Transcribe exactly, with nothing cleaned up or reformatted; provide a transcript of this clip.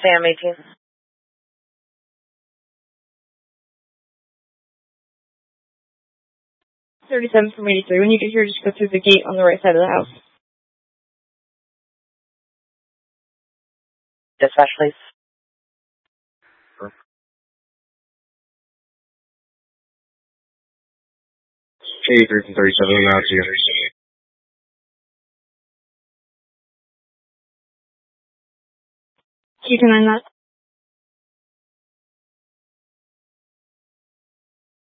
Sam eighteen. thirty-seven from eighty-three. When you get here, just go through the gate on the right side of the house. Dispatch, please. eighty-three from thirty-seven, now to you. Keep an eye on that.